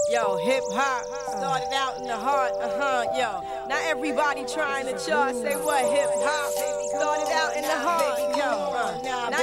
Yo, hip hop started out in the heart, yo. Now everybody trying to chart, say what hip hop started out in the heart, yo. Now